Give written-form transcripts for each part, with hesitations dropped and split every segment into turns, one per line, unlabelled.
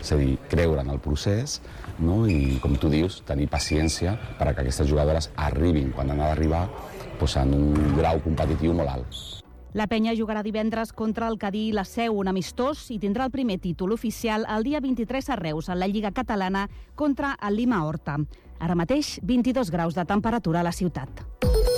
És a dir, creure en el procés, no? I, com tu dius, tenir paciència perquè aquestes jugadores arribin quan han d'arribar en un grau competitiu molt alt.
La penya jugarà divendres contra el Cadí i la Seu, un amistós, i tindrà el primer títol oficial el dia 23 a Reus, en la Lliga Catalana, contra el Lima Horta. Ara mateix, 22 graus de temperatura a la ciutat.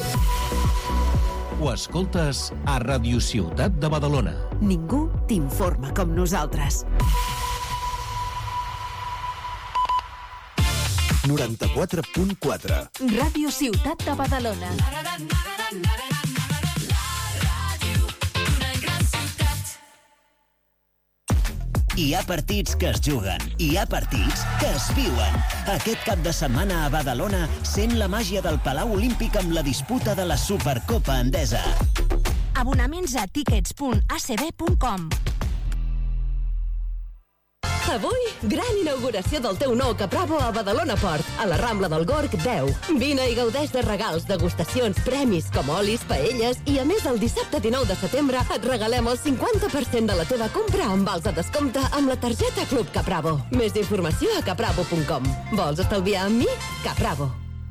Ho escoltes a Radio Ciutat de Badalona.
Ningú t'informa com nosaltres.
94.4
Ràdio Ciutat de Badalona.
Hi ha partits que es juguen, hi ha partits que es viuen. Aquest cap de setmana a Badalona sent la màgia del Palau Olímpic amb la disputa de la Supercopa Endesa.
Abonaments a tickets.acb.com.
Avui, gran inauguració del teu nou Capravo a Badalona Port, a la Rambla del Gorg 10. Vine i gaudeix de regals, degustacions, premis, com olis, paelles, i a més el dissabte 19 de setembre et regalem el 50% de la teva compra amb vals de descompte amb la targeta Club Capravo. Més informació a capravo.com. Vols estalviar amb mi? Capravo.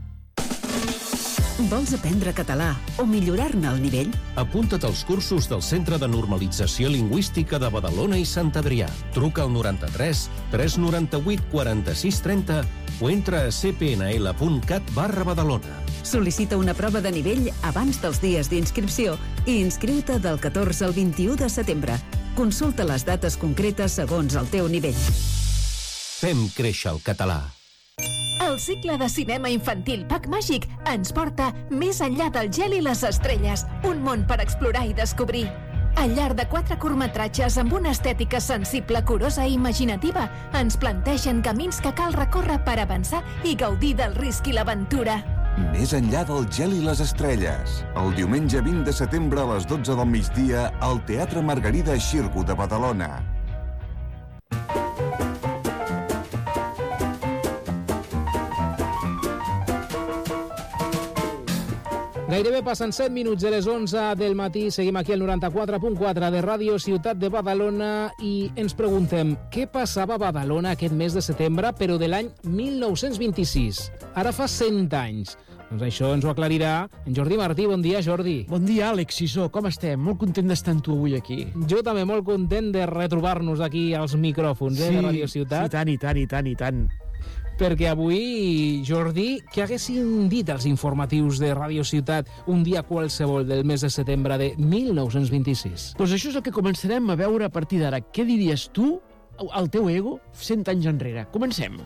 Vols aprendre català o millorar-ne el nivell?
Apunta't als cursos del Centre de Normalització Lingüística de Badalona i Sant Adrià. Truca al 93 398 46 30 o entra a cpnl.cat/Badalona.
Sol·licita una prova de nivell abans dels dies d'inscripció i inscriu-te del 14 al 21 de setembre. Consulta les dates concretes segons el teu nivell.
Fem créixer el català.
El cicle de cinema infantil Pack Màgic ens porta més enllà del gel i les estrelles, un món per explorar i descobrir. Al llarg de 4 curtmetratges amb una estètica sensible, curosa i imaginativa, ens plantegen camins que cal recórrer per avançar i gaudir del risc i l'aventura.
Més enllà del gel i les estrelles. El diumenge 20 de setembre a les 12 del migdia al Teatre Margarida Xirgu de Badalona.
Gairebé passen 7 minuts de les 11 del matí. Seguim aquí al 94.4 de Ràdio Ciutat de Badalona i ens preguntem què passava a Badalona aquest mes de setembre, però de l'any 1926. Ara fa 100 anys. Doncs això ens ho aclarirà en Jordi Martí. Bon dia, Jordi.
Bon dia, Àlex Sisó. Com estem? Molt content d'estar amb tu avui aquí.
Jo també molt content de retrobar-nos aquí als micròfons de Ràdio Ciutat.
Sí, i tant.
Perquè avui, Jordi, què haguessin dit els informatius de Ràdio Ciutat un dia qualsevol del mes de setembre de 1926?
Doncs això és el que començarem a veure a partir d'ara. Què diries tu al teu ego 100 anys enrere? Comencem.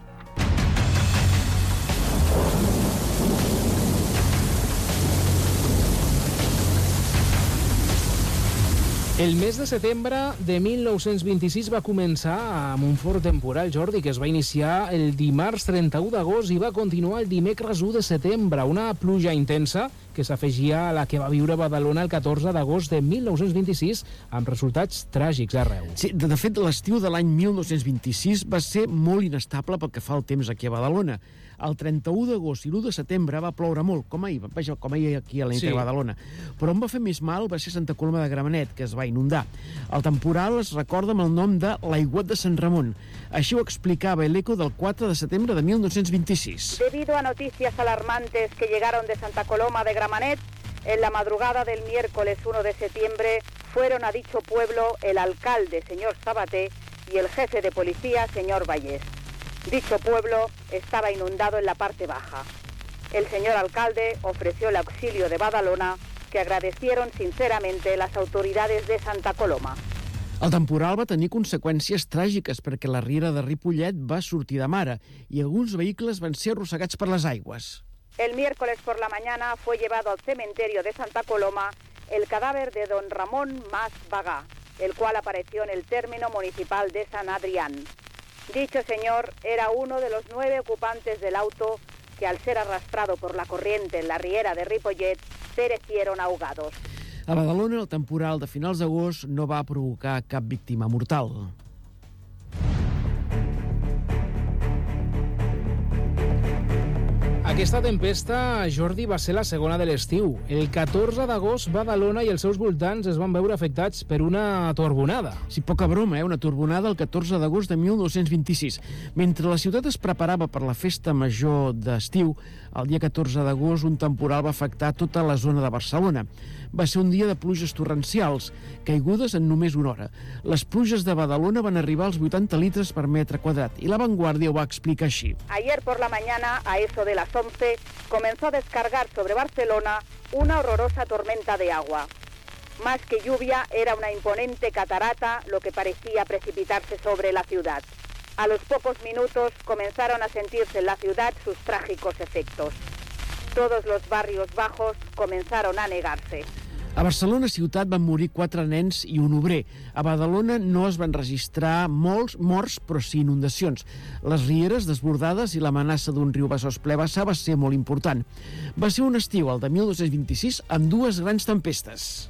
El mes de setembre de 1926 va començar amb un fort temporal, Jordi, que es va iniciar el dimarts 31 d'agost i va continuar el dimecres 1 de setembre. Una pluja intensa que s'afegia a la que va viure Badalona el 14 d'agost de 1926, amb resultats tràgics arreu.
Sí, de fet, l'estiu de l'any 1926 va ser molt inestable pel que fa al temps aquí a Badalona. El 31 d'agost i l'1 de setembre va ploure molt, com ahir aquí a la de Badalona. Però on va fer més mal va ser Santa Coloma de Gramenet, que es va inundar. El temporal es recorda amb el nom de l'aiguat de Sant Ramon. Així ho explicava el ECO del 4 de setembre de 1926.
Debido a noticias alarmantes que llegaron de Santa Coloma de Gramenet, en la madrugada del miércoles 1 de septiembre fueron a dicho pueblo el alcalde, señor Sabaté, y el jefe de policía, señor Vallés. Dicho pueblo estaba inundado en la parte baja. El señor alcalde ofreció el auxilio de Badalona, que agradecieron sinceramente las autoridades de Santa Coloma.
El temporal va tenir conseqüències tràgiques perquè la riera de Ripollet va sortir de mare i alguns vehicles van ser arrossegats per les aigües.
El miércoles por la mañana fue llevado al cementerio de Santa Coloma el cadáver de don Ramón Mas Bagá, el cual apareció en el término municipal de San Adrián. Dicho señor era uno de los 9 ocupantes del auto que al ser arrastrado por la corriente en la riera de Ripollet perecieron ahogados.
A Badalona, el temporal de finals d'agost no va provocar cap víctima mortal.
Aquesta tempesta, Jordi, va ser la segona de l'estiu. El 14 d'agost, Badalona i els seus voltants es van veure afectats per una torbonada.
Sí, poca broma, una torbonada el 14 d'agost de 1926. Mentre la ciutat es preparava per la festa major d'estiu, el dia 14 d'agost un temporal va afectar tota la zona de Barcelona. Va ser un dia de pluges torrencials, caigudes en només una hora. Les pluges de Badalona van arribar als 80 litres per metre quadrat i La Vanguardia ho va explicar així.
Ayer por la mañana, a eso de las 11, comenzó a descargar sobre Barcelona una horrorosa tormenta de agua. Más que lluvia, era una imponente catarata lo que parecía precipitarse sobre la ciudad. A los pocos minutos comenzaron a sentirse en la ciudad sus trágicos efectos. Todos los barrios bajos comenzaron a anegarse.
A Barcelona ciutat van morir 4 nens i un obrer. A Badalona no es van registrar molts morts, però sí inundacions. Les rieres desbordades i l'amenaça d'un riu Besòs ple vessar va ser molt important. Va ser un estiu, el de 1926, amb 2 grans tempestes.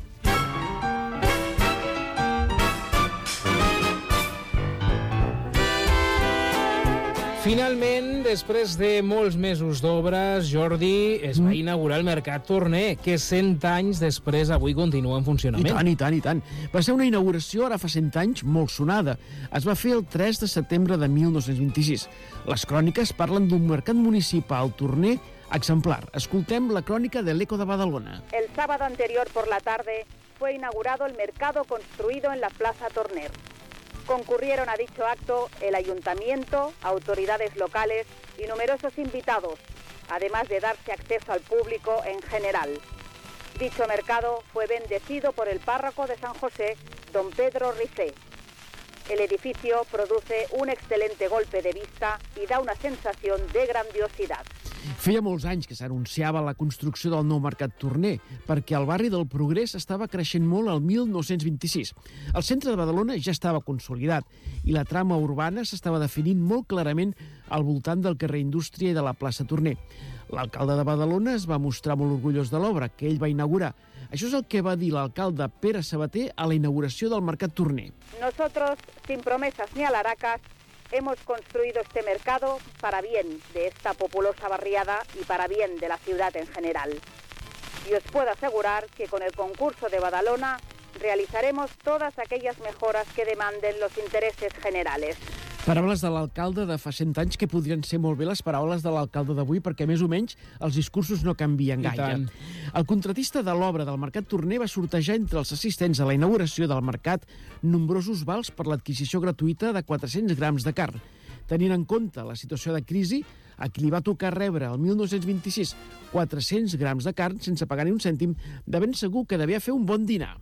Finalment, després de molts mesos d'obres, Jordi, es va inaugurar el Mercat Torner, que 100 anys després avui continua en funcionament.
I tant. Va ser una inauguració, ara fa 100 anys, molt sonada. Es va fer el 3 de setembre de 1926. Les cròniques parlen d'un mercat municipal torner exemplar. Escoltem la crònica de l'Eco de Badalona.
El sábado anterior por la tarde fue inaugurado el mercado construido en la Plaza Torner. Concurrieron a dicho acto el ayuntamiento, autoridades locales y numerosos invitados, además de darse acceso al público en general. Dicho mercado fue bendecido por el párroco de San José, don Pedro Ricé. El edificio produce un excelente golpe de vista y da una sensación de grandiosidad.
Feia molts anys que s'anunciava la construcció del nou Mercat Torner, perquè el barri del Progrés estava creixent molt el 1926. El centre de Badalona ja estava consolidat i la trama urbana s'estava definint molt clarament al voltant del carrer Indústria i de la plaça Torner. L'alcalde de Badalona es va mostrar molt orgullós de l'obra que ell va inaugurar. Això és el que va dir l'alcalde Pere Sabater a la inauguració del Mercat Torner.
Nosotros, sin promesas ni alaracas, hemos construido este mercado para bien de esta populosa barriada y para bien de la ciudad en general. Y os puedo asegurar que con el concurso de Badalona realizaremos todas aquellas mejoras que demanden los intereses generales.
Paraules de l'alcalde de fa 100 anys que podrien ser molt bé les paraules de l'alcalde d'avui, perquè més o menys els discursos no canvien gaire. El contratista de l'obra del Mercat Torner va sortejar entre els assistents a la inauguració del mercat nombrosos vals per l'adquisició gratuïta de 400 grams de carn. Tenint en compte la situació de crisi, a qui li va tocar rebre el 1926 400 grams de carn sense pagar ni un cèntim, de ben segur que devia fer un bon dinar.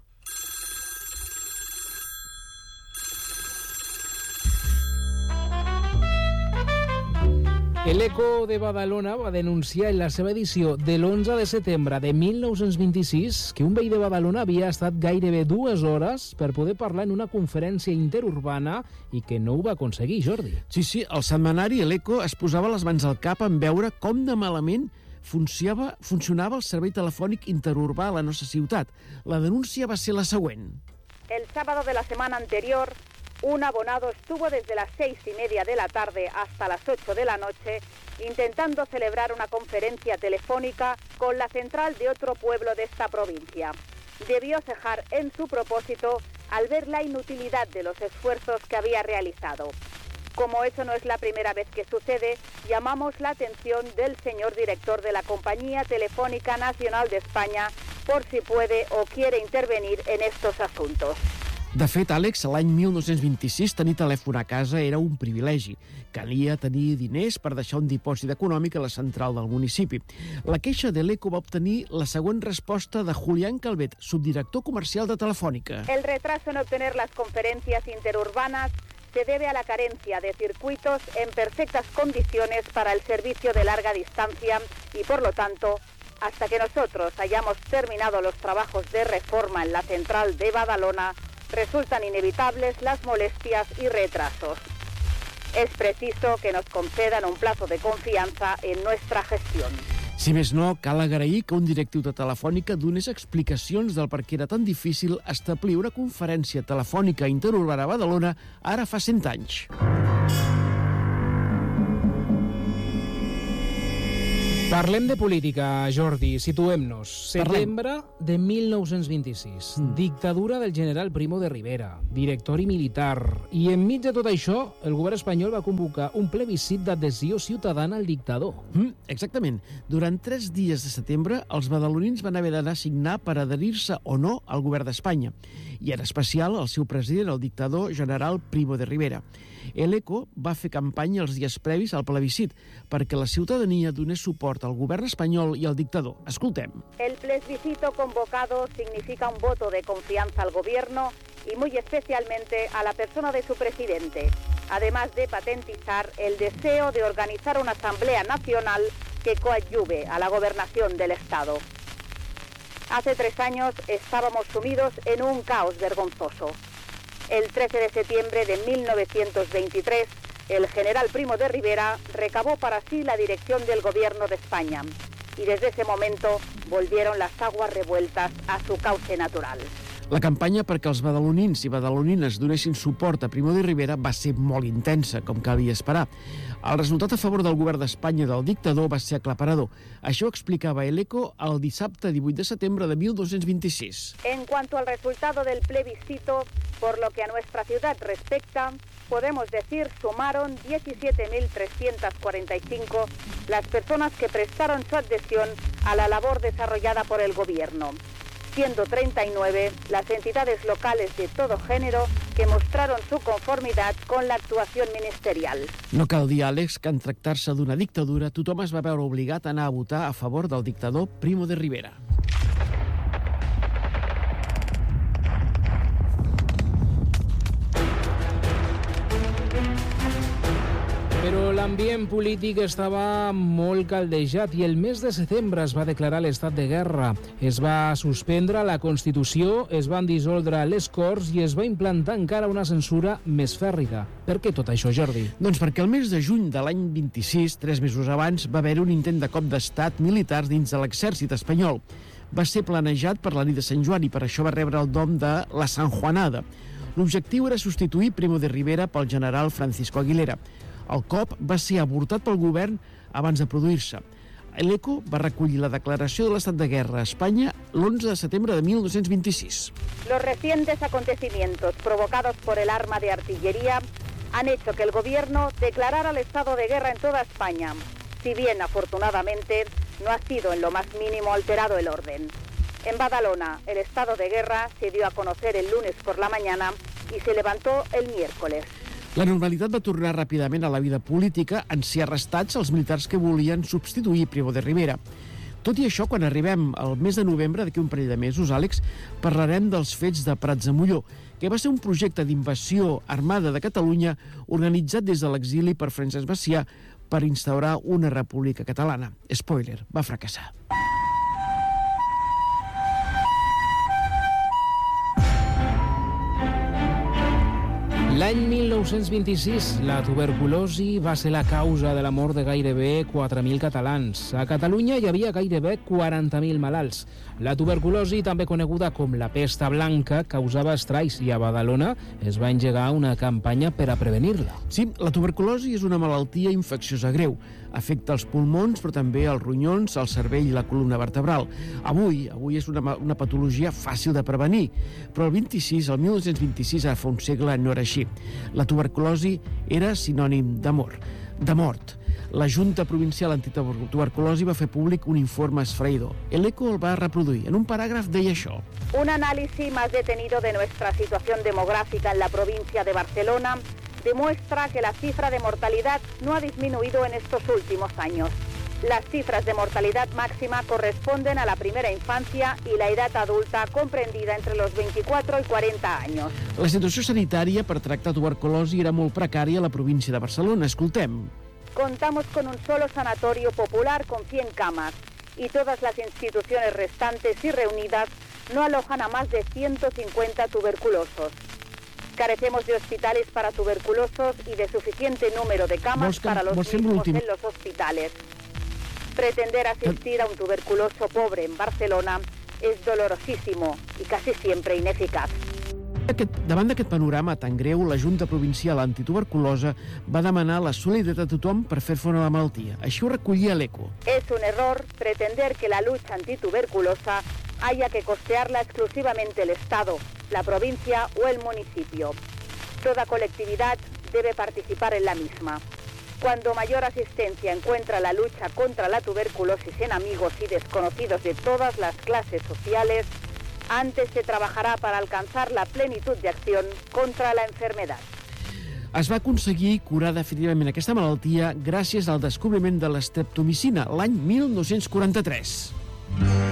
L'Eco de Badalona va denunciar en la seva edició de l'11 de setembre de 1926 que un veí de Badalona havia estat gairebé 2 hores per poder parlar en una conferència interurbana i que no ho va aconseguir, Jordi.
Sí, el setmanari l'Eco es posava les mans al cap en veure com de malament funcionava el servei telefònic interurbà a la nostra ciutat. La denúncia va ser la següent.
El sábado de la semana anterior, un abonado estuvo desde las 6:30 de la tarde hasta las 8 de la noche intentando celebrar una conferencia telefónica con la central de otro pueblo de esta provincia. Debió cejar en su propósito al ver la inutilidad de los esfuerzos que había realizado. Como eso no es la primera vez que sucede, llamamos la atención del señor director de la Compañía Telefónica Nacional de España por si puede o quiere intervenir en estos asuntos.
De fet, Àlex, l'any 1926 tenir telèfon a casa era un privilegi. Calia tenir diners per deixar un dipòsit econòmic a la central del municipi. La queixa de l'Eco va obtenir la següent resposta de Julián Calvet, subdirector comercial de Telefònica.
El retraso en obtener las conferencias interurbanas se debe a la carencia de circuitos en perfectas condiciones para el servicio de larga distancia y, por lo tanto, hasta que nosotros hayamos terminado los trabajos de reforma en la central de Badalona, resultan inevitables las molestias y retrasos. Es preciso que nos concedan un plazo de confianza en nuestra gestión.
Si més no, cal agrair que un directiu de Telefònica donés explicacions del per què era tan difícil establir una conferència telefònica interurbana a Badalona ara fa 100 anys.
Parlem de política, Jordi, situem-nos. Setembre de 1926, dictadura del general Primo de Rivera, directori militar. I enmig de tot això, el govern espanyol va convocar un plebiscit d'adhesió ciutadana al dictador.
Exactament. Durant 3 dies de setembre, els badalonins van haver d'anar a signar per adherir-se o no al govern d'Espanya, i en especial el seu president, el dictador general Primo de Rivera. l'ECO va fer campanya els dies previs al plebiscit perquè la ciutadania donés suport al govern espanyol i al dictador. Escoltem.
El plebiscito convocado significa un voto de confianza al gobierno y muy especialmente a la persona de su presidente, además de patentizar el deseo de organizar una asamblea nacional que coadyuve a la gobernación del Estado. Hace 3 años estábamos sumidos en un caos vergonzoso. El 13 de septiembre de 1923, el general Primo de Rivera recabó para sí la dirección del gobierno de España y desde ese momento volvieron las aguas revueltas a su cauce natural.
La campanya perquè els badalonins i badalonines donessin suport a Primo de Rivera va ser molt intensa, com calia esperar. El resultat a favor del govern d'Espanya del dictador va ser aclaparador. Això explicava l'ECO el dissabte 18 de setembre de 1226.
En cuanto al resultado del plebiscito, por lo que a nuestra ciudad respecta, podemos decir sumaron 17.345 las personas que prestaron su adhesión a la labor desarrollada por el gobierno, siendo 39 las entidades locales de todo género que mostraron su conformidad con la actuación ministerial.
No cal dir, Àlex, que en tractar-se d'una dictadura tothom es va veure obligat a anar a votar a favor del dictador Primo de Rivera.
Però l'ambient polític estava molt caldejat i el mes de setembre es va declarar l'estat de guerra. Es va suspendre la Constitució, es van dissoldre les Corts i es va implantar encara una censura més fèrrida. Per què tot això, Jordi?
Doncs perquè el mes de juny de l'any 26, 3 mesos abans, va haver un intent de cop d'estat militars dins de l'exèrcit espanyol. Va ser planejat per la nit de Sant Joan i per això va rebre el nom de la Sanjuanada. L'objectiu era substituir Primo de Rivera pel general Francisco Aguilera. El cop va ser avortat pel govern abans de produir-se. L'ECO va recollir la declaració de l'estat de guerra a Espanya l'11 de setembre de 1926.
Los recientes acontecimientos provocados por el arma de artillería han hecho que el gobierno declarara el estado de guerra en toda España, si bien afortunadamente no ha sido en lo más mínimo alterado el orden. En Badalona, el estado de guerra se dio a conocer el lunes por la mañana y se levantó el miércoles.
La normalitat va tornar ràpidament a la vida política en ser arrestats els militars que volien substituir Primo de Rivera. Tot i això, quan arribem al mes de novembre, d'aquí un parell de mesos, Àlex, parlarem dels fets de Prats de Molló, que va ser un projecte d'invasió armada de Catalunya organitzat des de l'exili per Francesc Macià per instaurar una república catalana. Spoiler, va fracassar.
L'any 1926, la tuberculosi va ser la causa de la mort de gairebé 4.000 catalans. A Catalunya hi havia gairebé 40.000 malalts. La tuberculosi, també coneguda com la pesta blanca, causava estralls i a Badalona es va engegar una campanya per a prevenir-la.
Sí, la tuberculosi és una malaltia infecciosa greu. Afecta els pulmons, però també els ronyons, el cervell i la columna vertebral. Avui és una patologia fàcil de prevenir, però el 1926, ara fa un segle, no era així. La tuberculosi era sinònim de mort. La Junta Provincial Antituberculosi va fer públic un informe esfereïdor. L'ECO el va reproduir. En un paràgraf deia això.
Un análisis más detenido de nuestra situación demográfica en la provincia de Barcelona demuestra que la cifra de mortalidad no ha disminuido en estos últimos años. Las cifras de mortalidad máxima corresponden a la primera infancia y la edad adulta comprendida entre los 24 y 40 años.
La situació sanitària per tractar tuberculosi era molt precària a la província de Barcelona. Escoltem.
Contamos con un solo sanatorio popular con 100 camas y todas las instituciones restantes y reunidas no alojan a más de 150 tuberculosos. Carecemos de hospitales para tuberculosos y de suficiente número de camas para los mismos en los hospitales. Pretender asistir a un tuberculoso pobre en Barcelona es dolorosísimo y casi siempre ineficaz.
Davant d'aquest panorama tan greu, la Junta Provincial Antituberculosa va demanar la solidaritat a tothom per fer front a la malaltia. Així ho recollia l'ECO.
Es un error pretender que la lucha antituberculosa haya que costearla exclusivamente el Estado, la provincia o el municipio. Toda colectividad debe participar en la misma. Cuando mayor asistencia encuentra la lucha contra la tuberculosis en amigos y desconocidos de todas las clases sociales, antes se trabajará para alcanzar la plenitud de acción contra la enfermedad.
Es va aconseguir curar definitivament aquesta malaltia gràcies al descobriment de l'estreptomicina l'any 1943.